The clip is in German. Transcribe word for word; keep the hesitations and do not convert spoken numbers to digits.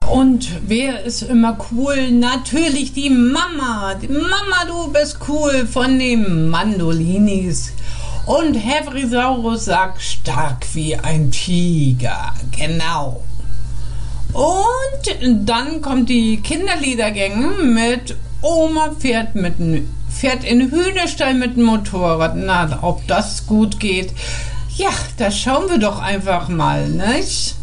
Und wer ist immer cool? Natürlich die Mama. Die Mama, du bist cool von den Mandolinis. Und Heavrisaurus sagt stark wie ein Tiger. Genau. Und dann kommt die Kinderliedergänge mit Oma fährt, mit, fährt in Hühnerstall mit dem Motorrad. Na, ob das gut geht? Ja, das schauen wir doch einfach mal, nicht?